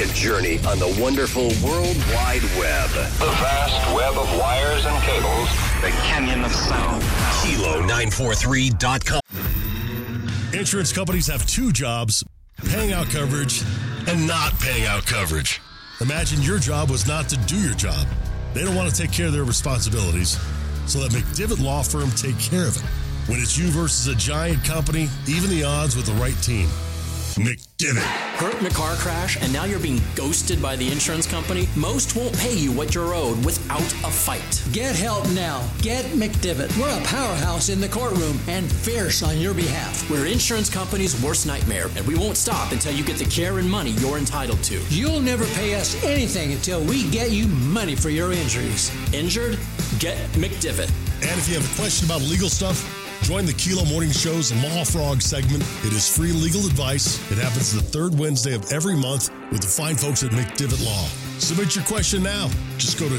a journey on the wonderful World Wide Web. The vast web of wires and cables. The canyon of sound. Kilo943.com. Insurance companies have two jobs, paying out coverage and not paying out coverage. Imagine your job was not to do your job. They don't want to take care of their responsibilities, so let McDivitt Law Firm take care of it. When it's you versus a giant company, even the odds with the right team. McDivitt. Hurt in a car crash and now you're being ghosted by the insurance company? Most won't pay you what you're owed without a fight. Get help now. Get McDivitt. We're a powerhouse in the courtroom and fierce on your behalf. We're insurance company's worst nightmare, and we won't stop until you get the care and money you're entitled to. You'll never pay us anything until we get you money for your injuries. Injured? Get McDivitt. And if you have a question about legal stuff, join the Kilo Morning Show's Law Frog segment. It is free legal advice. It happens the third Wednesday of every month with the fine folks at McDivitt Law. Submit your question now. Just go to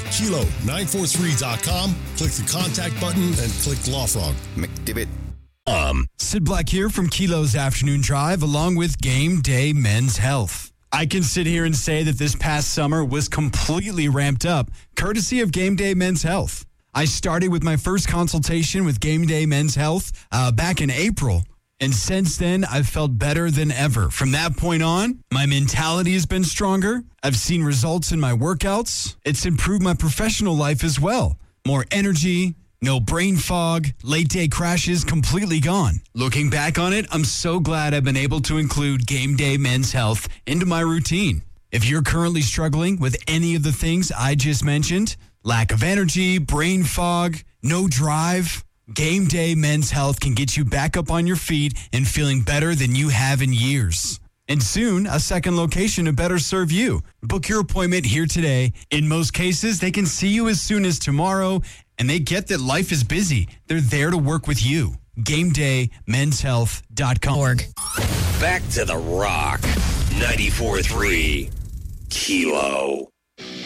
kilo943.com, click the contact button, and click Law Frog. McDivitt. Sid Black here from Kilo's Afternoon Drive, along with Game Day Men's Health. I can sit here and say that this past summer was completely ramped up, courtesy of Game Day Men's Health. I started with my first consultation with Game Day Men's Health back in April. And since then, I've felt better than ever. From that point on, my mentality has been stronger. I've seen results in my workouts. It's improved my professional life as well. More energy, no brain fog, late day crashes completely gone. Looking back on it, I'm so glad I've been able to include Game Day Men's Health into my routine. If you're currently struggling with any of the things I just mentioned, lack of energy, brain fog, no drive, Game Day Men's Health can get you back up on your feet and feeling better than you have in years. And soon, a second location to better serve you. Book your appointment here today. In most cases, they can see you as soon as tomorrow, and they get that life is busy. They're there to work with you. GameDayMen'sHealth.com. Back to the Rock. 94.3 Kilo.